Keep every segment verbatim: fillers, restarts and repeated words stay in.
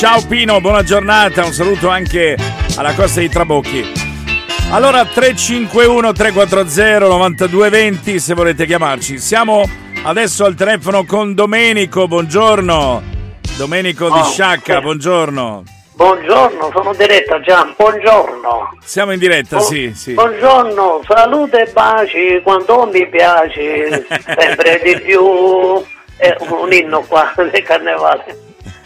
Ciao Pino, buona giornata, un saluto anche alla Costa dei Trabocchi. Allora tre cinque uno tre quattro zero nove due due zero se volete chiamarci. Siamo adesso al telefono con Domenico, buongiorno. Domenico oh, di Sciacca, sì. Buongiorno. Buongiorno, sono in diretta Gian, buongiorno. Siamo in diretta, Bu- sì, sì. Buongiorno, salute e baci, quando mi piace, sempre di più. È un inno qua del carnevale.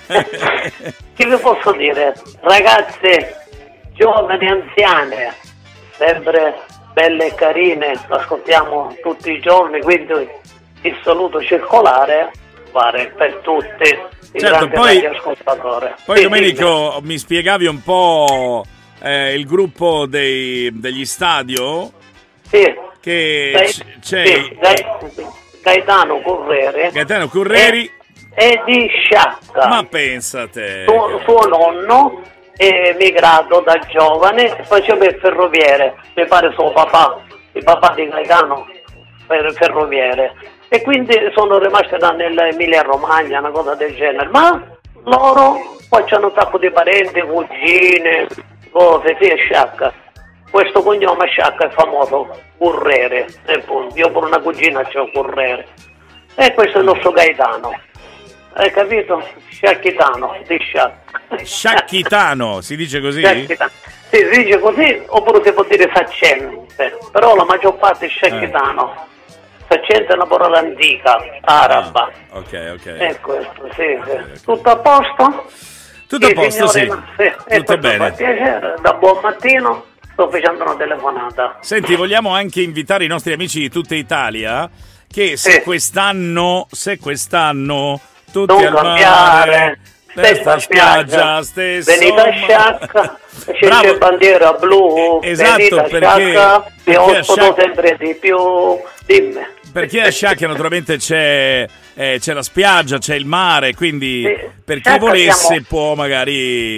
Che vi posso dire? Ragazze, giovani, anziane, sempre belle e carine, ascoltiamo tutti i giorni, quindi il saluto circolare vale per tutti. Certo, poi, poi sì, Domenico, dimmi. Mi spiegavi un po' eh, il gruppo dei, degli Stadio? Sì. Che Gai, c- c'è sì, Gai, Gaetano Curreri. Gaetano Curreri. E di Sciacca. Ma pensate. Suo, suo nonno è emigrato da giovane, faceva il ferroviere, mi pare suo papà, il papà di Gaetano per il ferroviere. E quindi sono rimasti da nell'Emilia Romagna, una cosa del genere. Ma loro poi c'hanno un sacco di parenti, cugine, cose, sì, è Sciacca. Questo cognome Sciacca è famoso, Currere. Io pure una cugina c'ho Currere. E questo è il nostro Gaetano. Hai capito? Sciacchitano, di Sciacca. Sciacchitano, si dice così? Sciacchitano. Sì, si dice così, oppure si può dire saccente. Però la maggior parte è Sciacchitano. Eh. Saccente è una parola antica, araba. Ah, ok, ok. È questo, sì, sì. Tutto a posto? Tutto sì, a posto, signore, sì. Ma, sì. Tutto bene. Fa piacere, da buon mattino sto facendo una telefonata. Senti, vogliamo anche invitare i nostri amici di tutta Italia che se sì. quest'anno, se quest'anno tutti non al cambiare, mare, stessa spiaggia, stesso venite a Sciacca, c'è bandiera blu, esatto, venite a perché, Sciacca, vi ospito Sciacca... sempre di più, dimmi. Perché a Sciacca naturalmente c'è, eh, c'è la spiaggia, c'è il mare, quindi sì. per chi Sciacca volesse siamo... può magari